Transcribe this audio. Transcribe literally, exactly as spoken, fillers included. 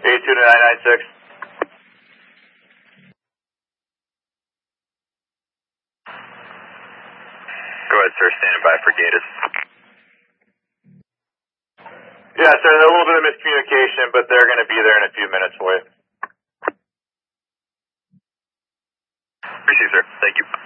eight two nine nine six. Go ahead, sir. Standing by for Gatus. Yeah, sir, there's a little bit of miscommunication, but they're going to be there in a few minutes for you. Appreciate it, sir. Thank you.